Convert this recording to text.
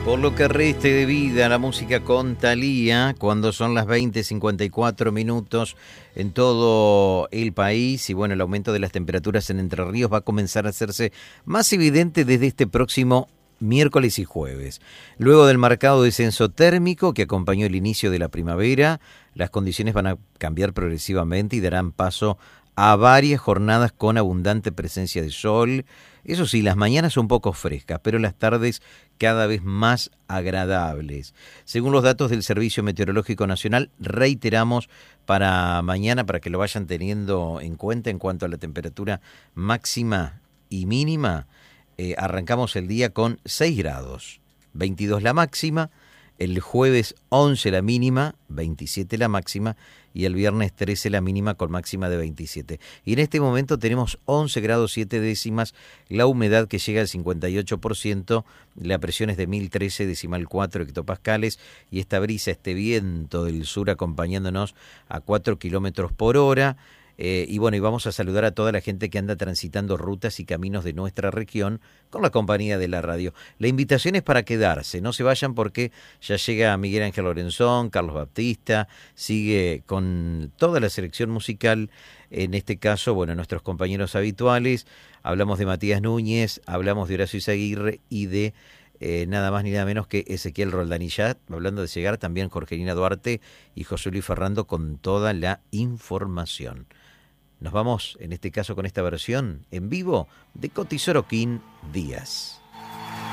Por lo que reste de vida, la música con Thalía, cuando son las 20:54 minutos en todo el país. Y bueno, el aumento de las temperaturas en Entre Ríos va a comenzar a hacerse más evidente desde este próximo miércoles y jueves. Luego del marcado descenso térmico que acompañó el inicio de la primavera, las condiciones van a cambiar progresivamente y darán paso a varias jornadas con abundante presencia de sol. Eso sí, las mañanas son un poco frescas, pero las tardes cada vez más agradables. Según los datos del Servicio Meteorológico Nacional, reiteramos para mañana, para que lo vayan teniendo en cuenta en cuanto a la temperatura máxima y mínima, arrancamos el día con 6 grados, 22 la máxima, el jueves 11 la mínima, 27 la máxima, y el viernes 13 la mínima con máxima de 27. Y en este momento tenemos 11 grados 7 décimas, la humedad que llega al 58%, la presión es de 1013,4 hectopascales, y esta brisa, este viento del sur acompañándonos a 4 kilómetros por hora. Y bueno, y vamos a saludar a toda la gente que anda transitando rutas y caminos de nuestra región con la compañía de la radio. La invitación es para quedarse, no se vayan porque ya llega Miguel Ángel Lorenzón, Carlos Baptista, sigue con toda la selección musical, en este caso, bueno, nuestros compañeros habituales, hablamos de Matías Núñez, hablamos de Horacio Izaguirre y de nada más ni nada menos que Ezequiel Roldanillat, hablando de llegar también Jorgelina Duarte y José Luis Ferrando con toda la información. Nos vamos, en este caso, con esta versión en vivo de Coti Sorokin Díaz.